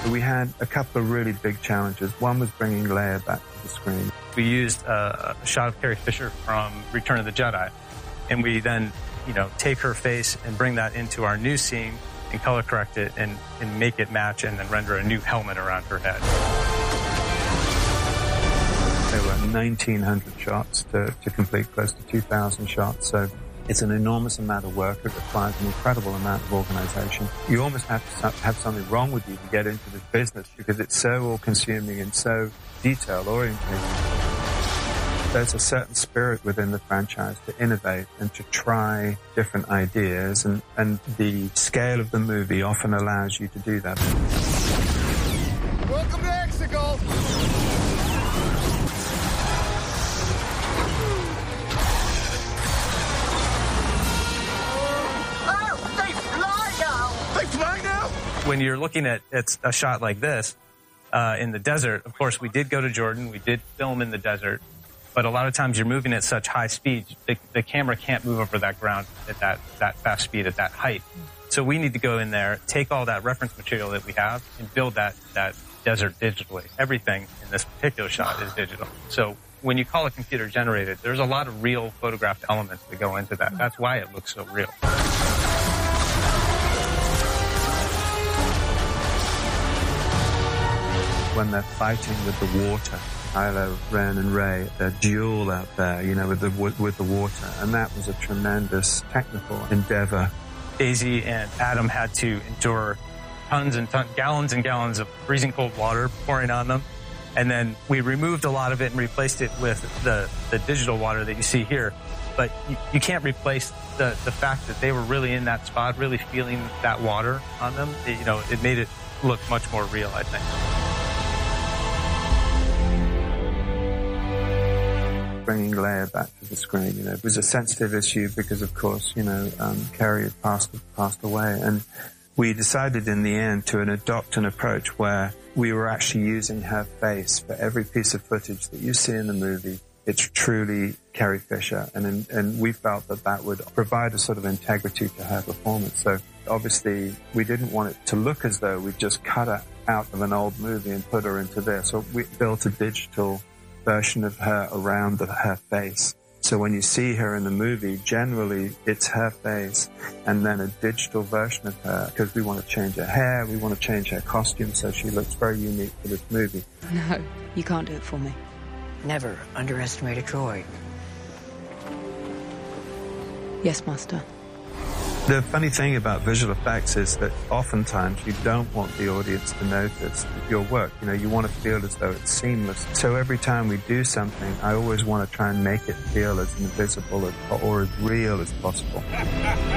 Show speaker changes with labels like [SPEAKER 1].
[SPEAKER 1] We had a couple of really big challenges. One was bringing Leia back to the screen.
[SPEAKER 2] We used a shot of Carrie Fisher from Return of the Jedi, and we then, take her face and bring that into our new scene and color correct it and make it match and then render a new helmet around her head.
[SPEAKER 1] There were 1,900 shots to complete, close to 2,000 shots. So it's an enormous amount of work. It requires an incredible amount of organization. You almost have to have something wrong with you to get into this business because it's so all-consuming and so detail-oriented. There's a certain spirit within the franchise to innovate and to try different ideas, and the scale of the movie often allows you to do that.
[SPEAKER 3] Welcome to Exegol!
[SPEAKER 2] When you're looking at a shot like this in the desert, of course, we did go to Jordan. We did film in the desert. But a lot of times you're moving at such high speed, the camera can't move over that ground at that fast speed, at that height. So we need to go in there, take all that reference material that we have, and build that desert digitally. Everything in this particular shot is digital. So when you call it computer generated, there's a lot of real photographed elements that go into that. That's why it looks so real.
[SPEAKER 1] When they're fighting with the water, Kylo Ren and Rey, their duel out there, with the water, and that was a tremendous technical endeavor.
[SPEAKER 2] Daisy and Adam had to endure tons and gallons and gallons of freezing cold water pouring on them, and then we removed a lot of it and replaced it with the digital water that you see here. But you can't replace the fact that they were really in that spot, really feeling that water on them. It made it look much more real, I think.
[SPEAKER 1] Bringing Leia back to the screen, it was a sensitive issue because, of course, Carrie had passed away, and we decided in the end to adopt an approach where we were actually using her face for every piece of footage that you see in the movie. It's truly Carrie Fisher, and we felt that would provide a sort of integrity to her performance. So obviously we didn't want it to look as though we just cut her out of an old movie and put her into this. So we built a digital version of her around her face. So when you see her in the movie, generally it's her face and then a digital version of her, because we want to change her hair, we want to change her costume so she looks very unique for this movie.
[SPEAKER 4] No, you can't do it for me.
[SPEAKER 5] Never underestimate a droid.
[SPEAKER 4] Yes, Master.
[SPEAKER 1] The funny thing about visual effects is that oftentimes you don't want the audience to notice your work. You want to feel as though it's seamless. So every time we do something, I always want to try and make it feel as invisible or as real as possible.